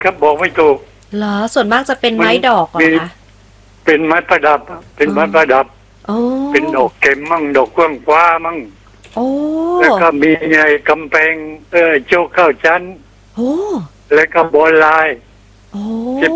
ครับบอกไม่ถูกเหรอส่วนมากจะเป็นไม้ดอกเหรอคะเป็นไม้ประดับเป็นไม้ประดับโอ้เป็นดอกเข็มมั่งดอกกว้างฟ้ามั่งโอ้แล้วก็มีไอ้กำแพงโจ๊กเข้าชั้นโอ้แล้วก็บอลลายโอ้